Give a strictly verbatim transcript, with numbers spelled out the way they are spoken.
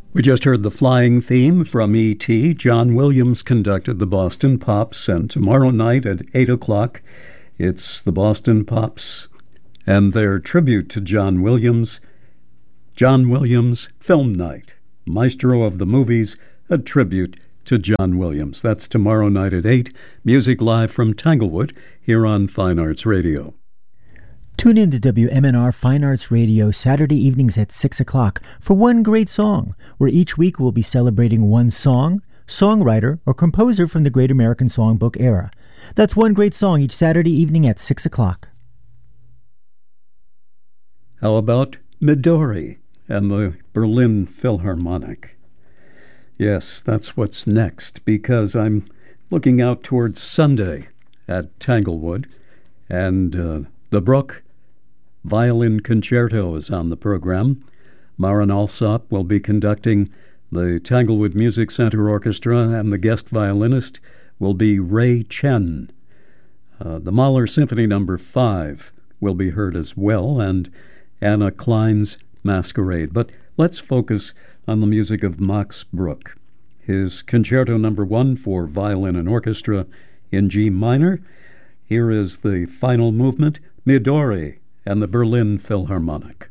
We just heard the flying theme from E T John Williams conducted the Boston Pops, and tomorrow night at eight o'clock, it's the Boston Pops and their tribute to John Williams, John Williams Film Night, Maestro of the Movies, a tribute to John Williams. That's tomorrow night at eight, music live from Tanglewood here on Fine Arts Radio. Tune in to W M N R Fine Arts Radio Saturday evenings at six o'clock for One Great Song, where each week we'll be celebrating one song, songwriter, or composer from the Great American Songbook era. That's One Great Song each Saturday evening at six o'clock. How about Midori and the Berlin Philharmonic? Yes, that's what's next, because I'm looking out towards Sunday at Tanglewood, and uh, the Bruck Violin Concerto is on the program. Maren Alsop will be conducting the Tanglewood Music Center Orchestra, and the guest violinist will be Ray Chen. Uh, the Mahler Symphony Number five will be heard as well, and Anna Klein's Masquerade. But let's focus on the music of Max Bruch. His Concerto Number one for violin and orchestra in G minor. Here is the final movement, Midori and the Berlin Philharmonic.